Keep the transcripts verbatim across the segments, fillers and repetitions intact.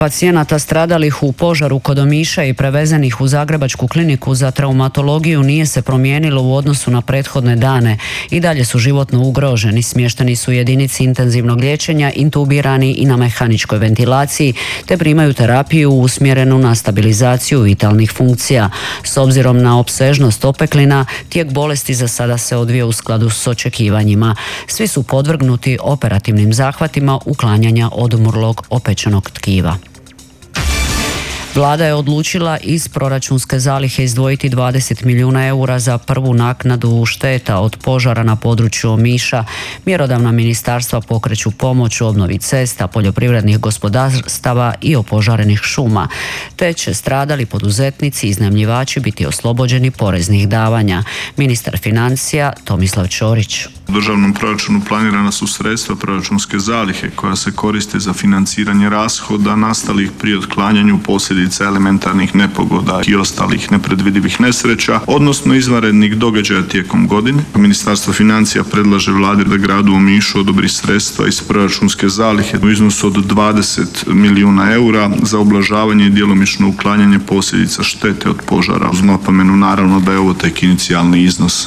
Pacijenata stradalih u požaru kod Omiša i prevezenih u Zagrebačku kliniku za traumatologiju nije se promijenilo u odnosu na prethodne dane. I dalje su životno ugroženi, smješteni su u jedinici intenzivnog liječenja, intubirani i na mehaničkoj ventilaciji, te primaju terapiju usmjerenu na stabilizaciju vitalnih funkcija. S obzirom na opsežnost opeklina, tijek bolesti za sada se odvija u skladu s očekivanjima. Svi su podvrgnuti operativnim zahvatima uklanjanja odumrlog opečenog tkiva. Vlada je odlučila iz proračunske zalihe izdvojiti dvadeset milijuna eura za prvu naknadu šteta od požara na području Omiša. Mjerodavna ministarstva pokreću pomoć u obnovi cesta, poljoprivrednih gospodarstava i opožarenih šuma. Te će stradali poduzetnici i iznajmljivači biti oslobođeni poreznih davanja. Ministar financija Tomislav Ćorić. U državnom proračunu planirana su sredstva proračunske zalihe koja se koriste za financiranje rashoda nastalih pri otklanjanju posljedica elementarnih nepogoda i ostalih nepredvidivih nesreća, odnosno izvanrednih događaja tijekom godine. Ministarstvo financija predlaže Vladi da gradu Omišu odobri sredstva iz proračunske zalihe u iznosu od dvadeset milijuna eura za ublažavanje i djelomično uklanjanje posljedica štete od požara. Uz napomenu naravno da je ovo tek inicijalni iznos.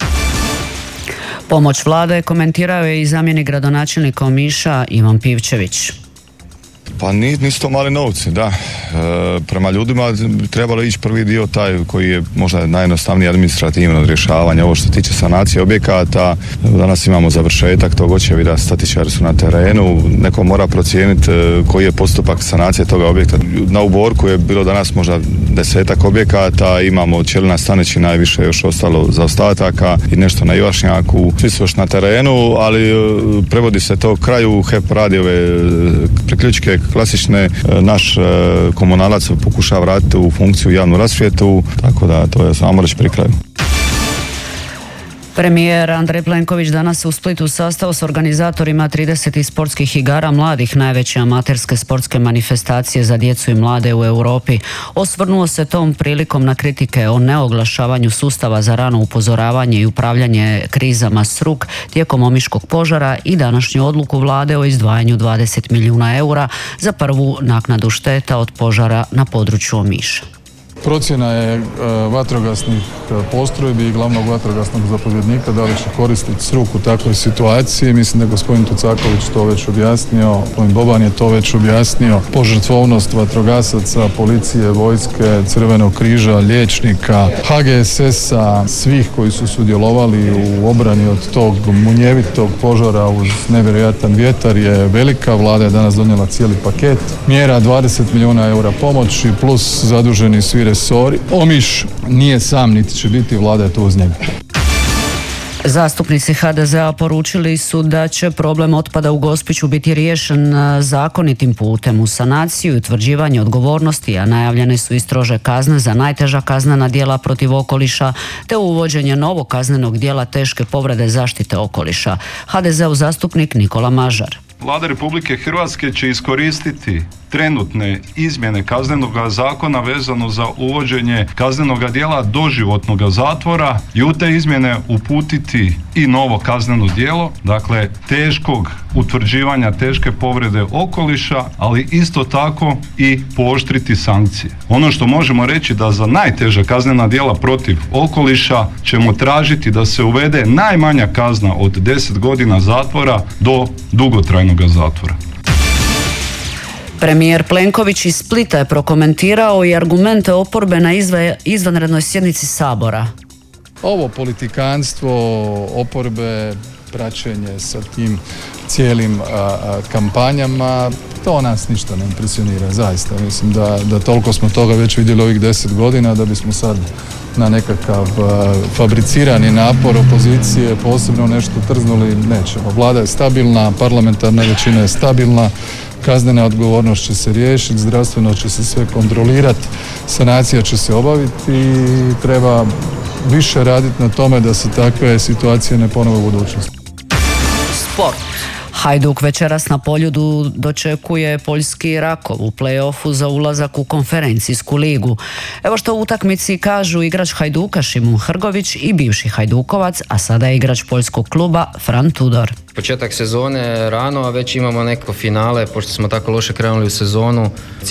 Pomoć vlade komentirao je i zamjenik gradonačelnika Omiša Ivan Pivčević. Pa nisu to mali novci, da. E, prema ljudima trebalo ići prvi dio taj koji je možda najjednostavniji administrativno rješavanje. Ovo što se tiče sanacije objekata, danas imamo završetak tog očevida, statičari su na terenu, neko mora procijeniti koji je postupak sanacije toga objekta. Na Uborku je bilo danas možda desetak objekata, imamo Ćelina Stanići najviše još ostalo zaostataka i nešto na Ivašnjaku. Svi su još na terenu, ali prevodi se to kraju, H E P radi ove priključke klasične, naš komunalac pokušava vratiti u funkciju javnu rasvjetu, tako da to je samo reći pri kraju. Premijer Andrej Plenković danas se u Splitu sastao s organizatorima trideset sportskih igara mladih, najveće amaterske sportske manifestacije za djecu i mlade u Europi. Osvrnuo se tom prilikom na kritike o neoglašavanju sustava za rano upozoravanje i upravljanje krizama S R U K tijekom omiškog požara i današnju odluku vlade o izdvajanju dvadeset milijuna eura za prvu naknadu šteta od požara na području Omiša. Procjena je e, vatrogasnih postrojbi i glavnog vatrogasnog zapovjednika da li će koristiti S R U K u takvoj situaciji. Mislim da je gospodin Tucaković to već objasnio, gospodin Boban je to već objasnio. Požrtvovnost vatrogasaca, policije, vojske, Crvenog križa, liječnika, H G S S-a, svih koji su sudjelovali u obrani od tog munjevitog požara uz nevjerojatan vjetar je velika. Vlada je danas donijela cijeli paket mjera, dvadeset milijuna eura pomoći plus zaduženi svi resori. Omiš nije sam niti će biti, vlada je to uz njega. Zastupnici H D Z-a poručili su da će problem otpada u Gospiću biti riješen zakonitim putem u sanaciju i utvrđivanje odgovornosti, a najavljene su i strože kazne za najteža kaznena djela protiv okoliša te uvođenje novog kaznenog djela teške povrede zaštite okoliša. H D Z-ov zastupnik Nikola Mažar. Vlada Republike Hrvatske će iskoristiti trenutne izmjene kaznenog zakona vezano za uvođenje kaznenog djela doživotnog zatvora i u te izmjene uputiti i novo kazneno djelo, dakle teškog utvrđivanja teške povrede okoliša, ali isto tako i pooštriti sankcije. Ono što možemo reći da za najteža kaznena djela protiv okoliša ćemo tražiti da se uvede najmanja kazna od deset godina zatvora do dugotrajnog zatvora. Premijer Plenković iz Splita je prokomentirao i argumente oporbe na izvanrednoj sjednici Sabora. Ovo politikanstvo oporbe, praćenje sa tim cijelim a, a, kampanjama, to nas ništa ne impresionira, zaista. Mislim da, da toliko smo toga već vidjeli ovih deset godina da bismo sad na nekakav a, fabricirani napor opozicije posebno nešto trznuli nećemo. Vlada je stabilna, parlamentarna većina je stabilna, kaznena odgovornost će se riješiti, zdravstveno će se sve kontrolirati, sanacija će se obaviti i treba više raditi na tome da se takve situacije ne ponove u budućnosti. Sport. Hajduk večeras na Poljudu dočekuje poljski Rakov u play-offu za ulazak u konferencijsku ligu. Evo što u utakmici kažu igrač Hajduka Šimun Hrgović i bivši Hajdukovac, a sada je igrač poljskog kluba Fran Tudor. Početak sezone rano, a već imamo neko finale, pošto smo tako loše krenuli u sezonu.